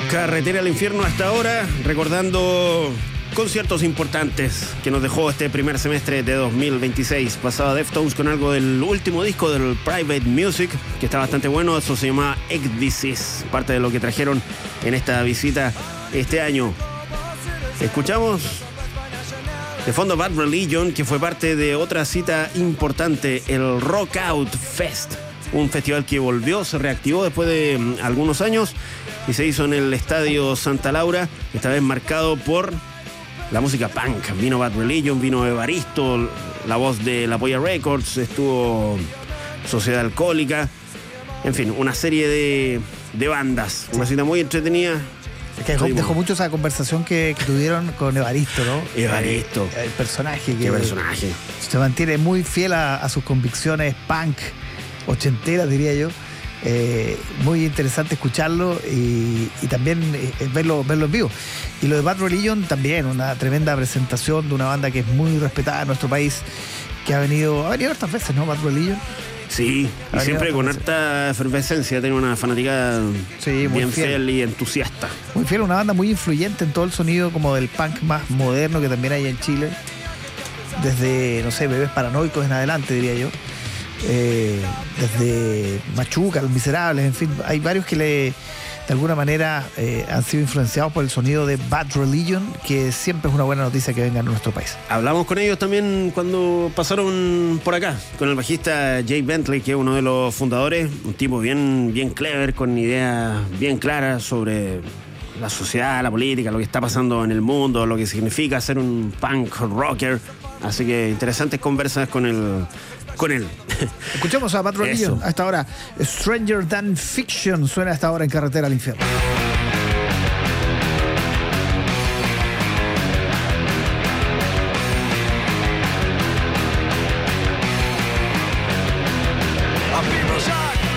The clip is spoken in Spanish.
Carretera al infierno hasta ahora, recordando conciertos importantes que nos dejó este primer semestre de 2026. Pasaba Deftones con algo del último disco del Private Music, que está bastante bueno. Eso se llama Ecdysis, parte de lo que trajeron en esta visita este año. Escuchamos de fondo Bad Religion, que fue parte de otra cita importante, el Rock Out Fest. Un festival que volvió, se reactivó después de algunos años y se hizo en el Estadio Santa Laura, esta vez marcado por la música punk. Vino Bad Religion, vino Evaristo, la voz de La Polla Records, estuvo Sociedad Alcohólica, en fin, una serie de bandas. Una cita muy entretenida. Es que dejó mucho esa conversación que tuvieron con Evaristo, ¿no? Evaristo. El personaje. ¿Qué personaje? Se mantiene muy fiel a sus convicciones punk, ochenteras, diría yo. Muy interesante escucharlo y también verlo en vivo. Y lo de Bad Religion también, una tremenda presentación de una banda que es muy respetada en nuestro país, que ha venido hartas veces, ¿no? Bad Religion. Sí, y siempre con harta efervescencia, tiene una fanática bien fiel y entusiasta. Muy fiel, una banda muy influyente en todo el sonido como del punk más moderno que también hay en Chile. Desde, no sé, Bebés Paranoicos en adelante, diría yo. Desde Machuca, Los Miserables, en fin, hay varios que de alguna manera han sido influenciados por el sonido de Bad Religion, que siempre es una buena noticia que vengan a nuestro país. Hablamos con ellos también cuando pasaron por acá, con el bajista Jay Bentley, que es uno de los fundadores, un tipo bien clever, con ideas bien claras sobre la sociedad, la política, lo que está pasando en el mundo, lo que significa ser un punk rocker. Así que interesantes conversas con él. Escuchamos a Bad Religion hasta ahora. Stranger Than Fiction suena hasta ahora en Carretera al Infierno.